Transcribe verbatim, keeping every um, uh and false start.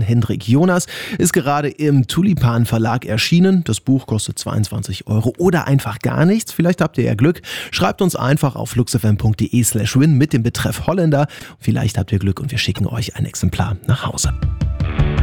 Hendrik Jonas, ist gerade im Tulipan Verlag erschienen. Das Buch kostet zweiundzwanzig Euro oder einfach gar nichts. Vielleicht habt ihr ja Glück. Schreibt uns einfach auf fluxfm.de slash win mit dem Betreff Holländer. Vielleicht habt ihr Glück und wir schicken euch ein Exemplar nach Hause.